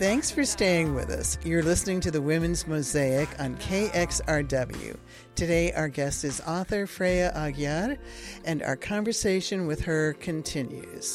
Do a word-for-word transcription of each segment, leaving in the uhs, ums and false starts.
Thanks for staying with us. You're listening to the Women's Mosaic on K X R W. Today, our guest is author Freya Aguiar, and our conversation with her continues.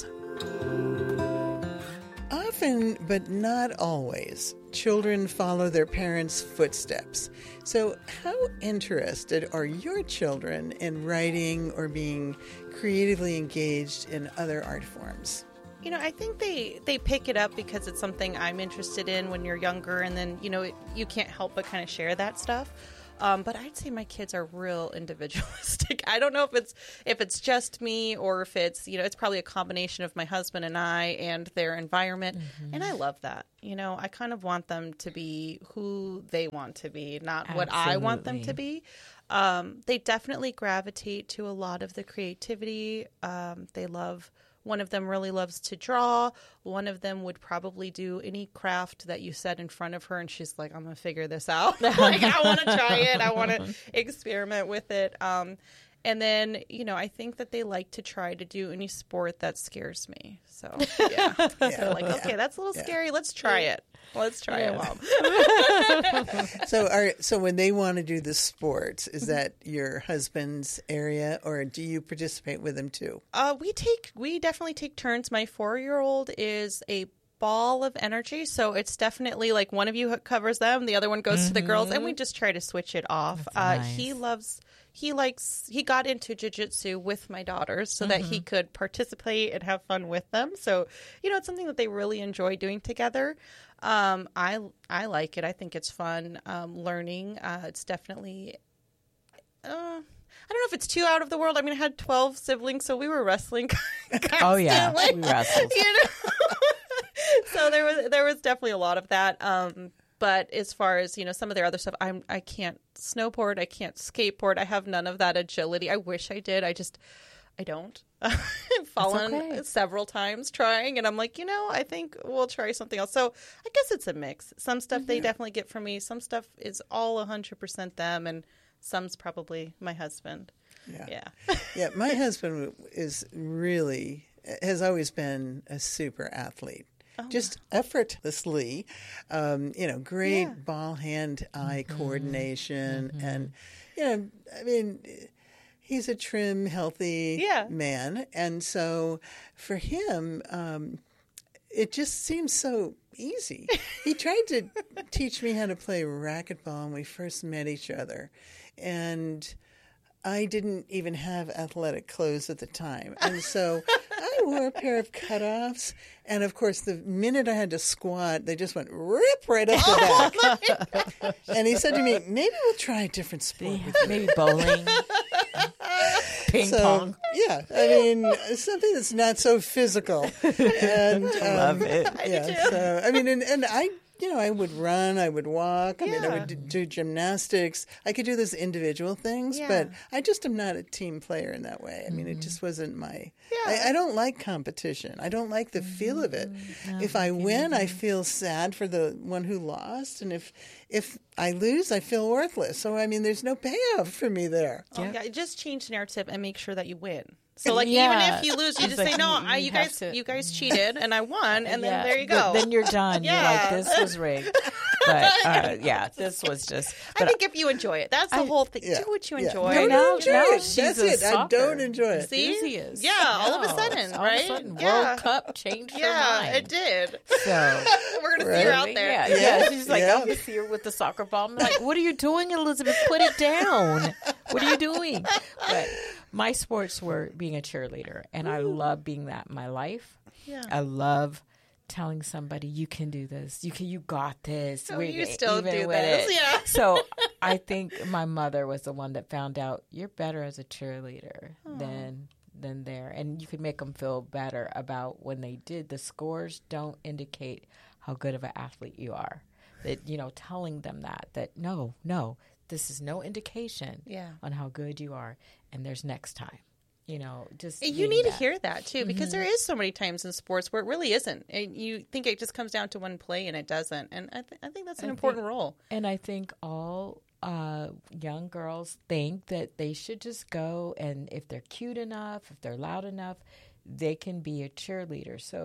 Often, but not always, children follow their parents' footsteps. So how interested are your children in writing or being creatively engaged in other art forms? You know, I think they, they pick it up because it's something I'm interested in when you're younger, and then, you know, it, you can't help but kind of share that stuff. Um, but I'd say my kids are real individualistic. I don't know if it's if it's just me or if it's, you know, it's probably a combination of my husband and I and their environment. Mm-hmm. And I love that. You know, I kind of want them to be who they want to be, not Absolutely. What I want them to be. Um, they definitely gravitate to a lot of the creativity. Um, they love... One of them really loves to draw. One of them would probably do any craft that you set in front of her, and she's like, I'm going to figure this out. Like, I want to try it. I want to experiment with it. Um, and then, you know, I think that they like to try to do any sport that scares me. So, yeah. yeah. They're like, okay, that's a little yeah. scary. Let's try it. Let's try yeah. it, Mom. so, are, so when they want to do the sports, is that your husband's area, or do you participate with him too? Uh, we take, we definitely take turns. My four-year-old is a ball of energy, so it's definitely like one of you covers them, the other one goes mm-hmm. to the girls, and we just try to switch it off. Uh, nice. He loves. He likes, he got into jiu-jitsu with my daughters so mm-hmm. that he could participate and have fun with them. So, you know, it's something that they really enjoy doing together. Um, I, I like it. I think it's fun um, learning. Uh, it's definitely, uh, I don't know if it's too out of the world. I mean, I had twelve siblings, so we were wrestling constantly. Oh, yeah. We wrestled. You know? So there was, there was definitely a lot of that. Um But as far as, you know, some of their other stuff, I'm, I can't snowboard. I can't skateboard. I have none of that agility. I wish I did. I just, I don't. I've fallen okay. several times trying. And I'm like, you know, I think we'll try something else. So I guess it's a mix. Some stuff mm-hmm. they definitely get from me. Some stuff is all one hundred percent them. And some's probably my husband. Yeah. Yeah. yeah. My husband is really, has always been a super athlete. Oh. Just effortlessly, um, you know, great yeah. ball hand eye mm-hmm. coordination. Mm-hmm. And, you know, I mean, he's a trim, healthy yeah. man. And so for him, um, it just seems so easy. He tried to teach me how to play racquetball when we first met each other. And I didn't even have athletic clothes at the time. And so I wore a pair of cutoffs. And, of course, the minute I had to squat, they just went rip right up the back. And he said to me, maybe we'll try a different sport. With you. Maybe bowling, ping so, pong. Yeah. I mean, something that's not so physical. And, um, I love it. Yeah. So, I mean, and, and I... You know, I would run, I would walk, I yeah. mean, I would do gymnastics. I could do those individual things, yeah. but I just am not a team player in that way. I mean, mm-hmm. it just wasn't my... Yeah. I, I don't like competition. I don't like the mm-hmm. feel of it. No, if I win, I feel sad for the one who lost. And if if I lose, I feel worthless. So, I mean, there's no payoff for me there. Oh, yeah. Just change the narrative and make sure that you win. So, like, yeah. even if you lose, you just like, say, no, you, I, you guys to, you guys cheated, and I won, and yeah. then there you go. But then you're done. Yeah. You're like, this was rigged. But, uh, yeah, this was just... I think if you enjoy it, that's the I, whole thing. Yeah. Do what you enjoy. Yeah. No, enjoy now it. That's it. Soccer. I don't enjoy it. See? Easy is. Yeah, all no. of a sudden, all right? All of a sudden, yeah. World Cup changed her yeah, mind. it did. So... We're going to right. see her out there. Yeah, yeah. yeah. She's like, yeah. I'm going to see her with the soccer ball. I'm like, what are you doing, Elizabeth? Put it down. What are you doing? But... My sports were being a cheerleader, and Ooh. I love being that in my life. Yeah. I love telling somebody, you can do this. You can, you got this. Oh, you still do this. It. Yeah. So I think my mother was the one that found out you're better as a cheerleader Aww. than than there. And you could make them feel better about when they did. The scores don't indicate how good of an athlete you are. That, you know, telling them that, that no, no, this is no indication yeah. on how good you are. And there's next time, you know, just you need that. to hear that too, because mm-hmm. there is so many times in sports where it really isn't. And you think it just comes down to one play, and it doesn't. And I, th- I think that's an I important think, role. And I think all uh, young girls think that they should just go, and if they're cute enough, if they're loud enough, they can be a cheerleader. So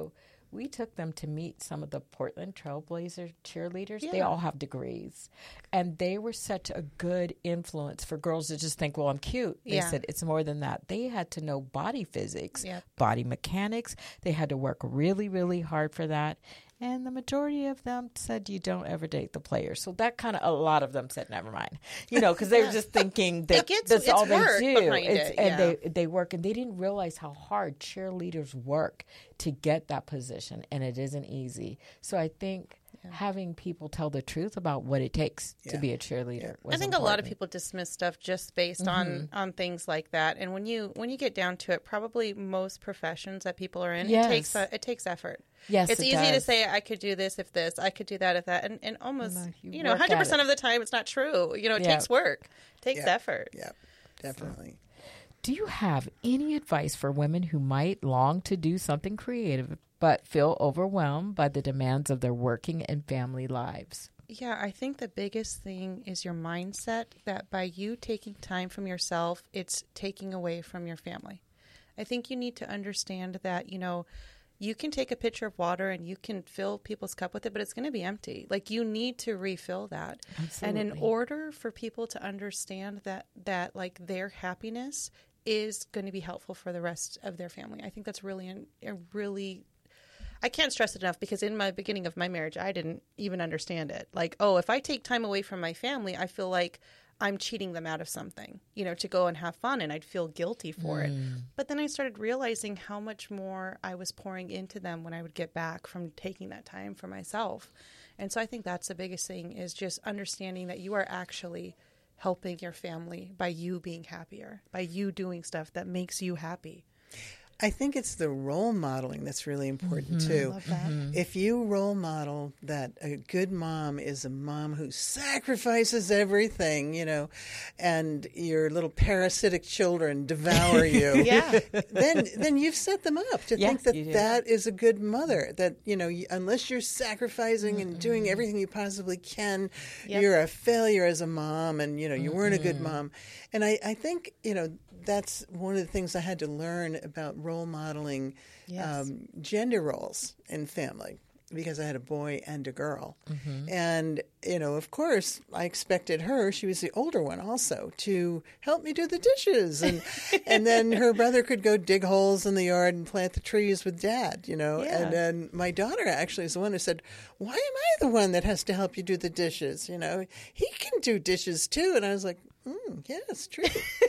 we took them to meet some of the Portland Trailblazer cheerleaders. Yeah. They all have degrees. And they were such a good influence for girls to just think, well, I'm cute. They Yeah. said it's more than that. They had to know body physics, Yep. body mechanics. They had to work really, really hard for that. And the majority of them said you don't ever date the players. So that kind of, a lot of them said, never mind. You know, because they were just thinking that It gets- that's it's all they work do. behind It's- it, and yeah. they they work, and they didn't realize how hard cheerleaders work to get that position, and it isn't easy. So I think having people tell the truth about what it takes to Yeah. be a cheerleader was I think a lot of important. people dismiss stuff just based on on things like that. And when you when you get down to it, probably most professions that people are in, Yes. it takes a, it takes effort. Yes, it's it easy to does. say I could do this if this, I could do that if that, and and almost No, you you know work hundred at percent it. of the time it's not true. You know, it Yeah. takes work, it takes Yeah. effort. Yeah, definitely. Do you have any advice for women who might long to do something creative but feel overwhelmed by the demands of their working and family lives? Yeah, I think the biggest thing is your mindset that by you taking time from yourself, it's taking away from your family. I think you need to understand that, you know, you can take a pitcher of water and you can fill people's cup with it, but it's going to be empty. Like, you need to refill that. And in Absolutely. order for people to understand that, that like their happiness is going to be helpful for the rest of their family, I think that's really, an, a really I can't stress it enough, because in my beginning of my marriage, I didn't even understand it. Like, oh, if I take time away from my family, I feel like I'm cheating them out of something, you know, to go and have fun, and I'd feel guilty for it. But then I started realizing how much more I was pouring into them when I would get back from taking that time for myself. And so I think that's the biggest thing, is just understanding that you are actually helping your family by you being happier, by you doing stuff that makes you happy. I think it's the role modeling that's really important too. Love that. If you role model that a good mom is a mom who sacrifices everything, you know, and your little parasitic children devour you, Yeah. then then you've set them up to Yeah, think that you do. that is a good mother. That, you know, you, unless you're sacrificing and doing everything you possibly can, Yep. you're a failure as a mom, and you know you weren't a good mom. And I, I think, you know, that's one of the things I had to learn about role modeling Yes. um, gender roles in family, because I had a boy and a girl. And, you know, of course, I expected her, she was the older one also, to help me do the dishes. And and then her brother could go dig holes in the yard and plant the trees with Dad, you know. Yeah. And then my daughter actually is the one who said, why am I the one that has to help you do the dishes? You know, he can do dishes too. And I was like, mm, yes, true.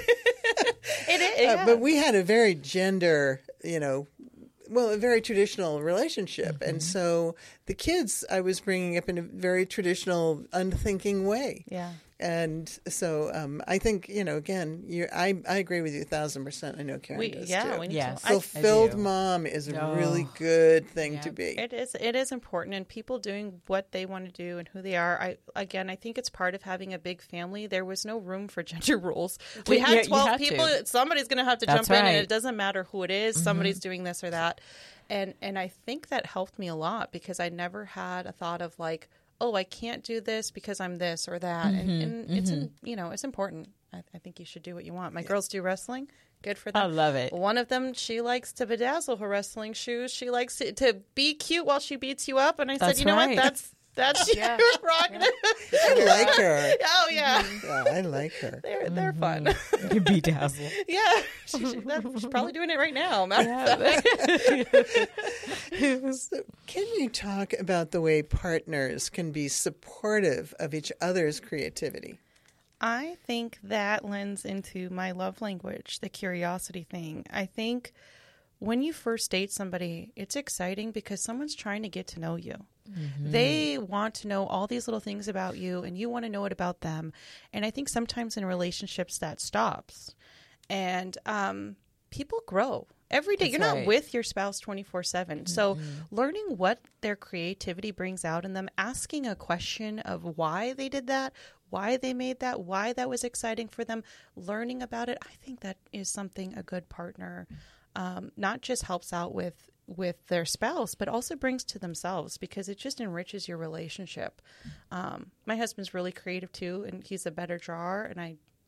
It is. Uh, yeah. but we had a very gender, you know, well, a very traditional relationship. Mm-hmm. And so the kids I was bringing up in a very traditional, unthinking way. Yeah. And so um, I think, you know, again, you're, I, I agree with you a thousand percent. I know Karen We, does yeah, too. we need Yes. to. I- Fulfilled do. mom is a Oh. really good thing to Yep. be. It is. It is important, and people doing what they want to do and who they are. I again, I think it's part of having a big family. There was no room for gender rules. We Yeah, had you twelve had people. to. Somebody's going to have to That's jump in, and right. it doesn't matter who it is. Somebody's doing this or that, and and I think that helped me a lot, because I never had a thought of like, oh, I can't do this because I'm this or that, and, and it's in, you know it's important. I, I think you should do what you want. My girls do wrestling. Good for them. I love it. One of them, she likes to bedazzle her wrestling shoes. She likes to, to be cute while she beats you up. And I That's said, you know right. what? That's that's Yeah. you're rocking it. I like her. Oh yeah, Yeah, I like her. they're they're fun. You be dazzled. yeah, she, she, that, she's probably doing it right now. Matter of fact. So can you talk about the way partners can be supportive of each other's creativity? I think that lends into my love language, the curiosity thing. I think when you first date somebody, it's exciting because someone's trying to get to know you. Mm-hmm. They want to know all these little things about you, and you want to know it about them. And I think sometimes in relationships that stops. And um, people grow. Every day, That's you're right. not with your spouse twenty-four seven. So learning what their creativity brings out in them, asking a question of why they did that, why they made that, why that was exciting for them, learning about it, I think that is something a good partner um, not just helps out with with their spouse, but also brings to themselves, because it just enriches your relationship. Um, my husband's really creative too, and he's a better drawer, and I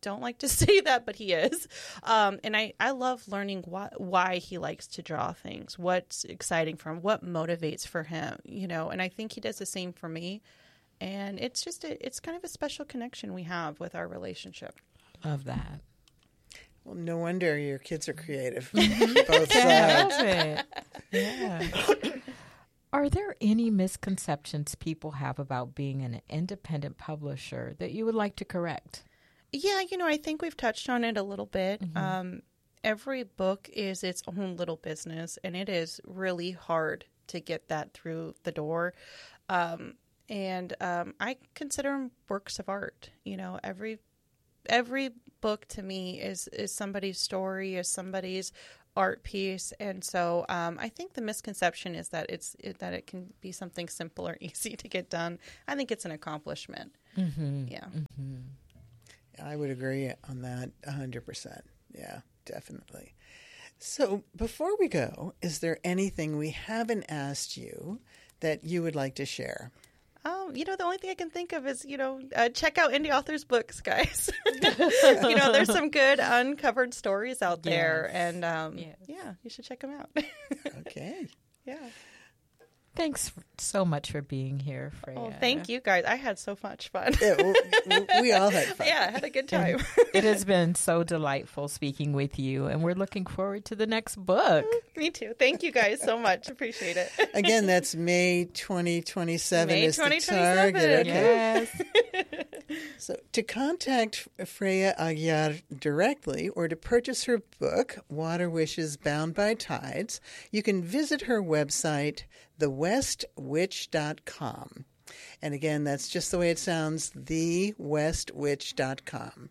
don't like to say that, but he is. Um, and I, I love learning why, why he likes to draw things, what's exciting for him, what motivates for him, you know, and I think he does the same for me. And it's just, a, it's kind of a special connection we have with our relationship. Love that. Well, no wonder your kids are creative. Both sides. Love it. Yeah. Are there any misconceptions people have about being an independent publisher that you would like to correct? Yeah, you know, I think we've touched on it a little bit. Mm-hmm. Um, every book is its own little business, and it is really hard to get that through the door. Um, and um, I consider them works of art. You know, every every book to me is, is somebody's story, is somebody's art piece. And so um, I think the misconception is that it's it, that it can be something simple or easy to get done. I think it's an accomplishment. Mm-hmm. Yeah. Mm-hmm. I would agree on that one hundred percent. Yeah, definitely. So before we go, is there anything we haven't asked you that you would like to share? Um, you know, the only thing I can think of is, you know, uh, check out indie authors' books, guys. You know, there's some good uncovered stories out there. Yes. And, um, Yes. yeah, you should check them out. Okay. Yeah. Thanks so much for being here, Freya. Oh, thank you, guys. I had so much fun. Yeah, we, we all had fun. Yeah, I had a good time. It has been so delightful speaking with you, and we're looking forward to the next book. Me too. Thank you guys so much. Appreciate it. Again, that's May twenty twenty-seven May is the twenty twenty-seven. target. Okay. Yes. So to contact Freya Aguiar directly or to purchase her book, Water Wishes Bound by Tides, you can visit her website, the west witch dot com. And again, that's just the way it sounds, the west witch dot com.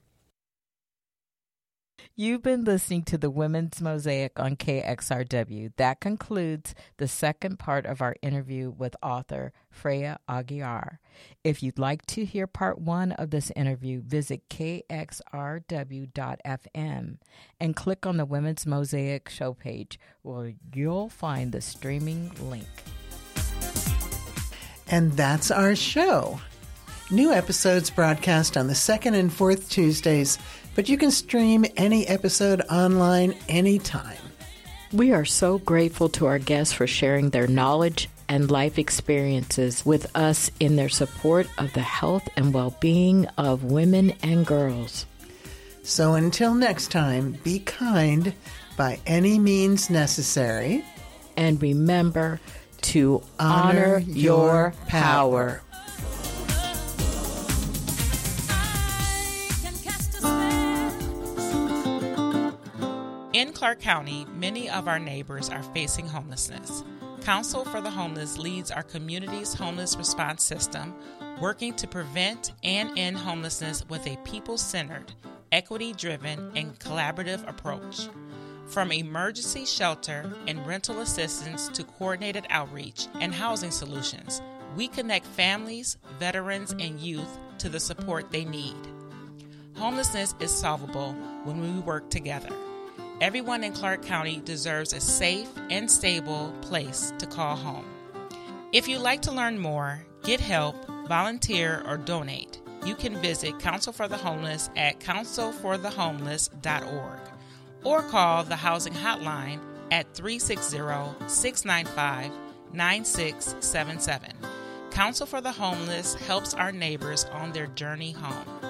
You've been listening to the Women's Mosaic on K X R W. That concludes the second part of our interview with author Freya Aguiar. If you'd like to hear part one of this interview, visit K X R W dot F M and click on the Women's Mosaic show page where you'll find the streaming link. And that's our show. New episodes broadcast on the second and fourth Tuesdays, but you can stream any episode online anytime. We are so grateful to our guests for sharing their knowledge and life experiences with us in their support of the health and well-being of women and girls. So until next time, be kind by any means necessary. And remember to Honor honor your your power. In Clark County, many of our neighbors are facing homelessness. Council for the Homeless leads our community's homeless response system, working to prevent and end homelessness with a people-centered, equity-driven, and collaborative approach. From emergency shelter and rental assistance to coordinated outreach and housing solutions, we connect families, veterans, and youth to the support they need. Homelessness is solvable when we work together. Everyone in Clark County deserves a safe and stable place to call home. If you'd like to learn more, get help, volunteer, or donate, you can visit Council for the Homeless at council for the homeless dot org or call the Housing Hotline at three six zero, six nine five, nine six seven seven. Council for the Homeless helps our neighbors on their journey home.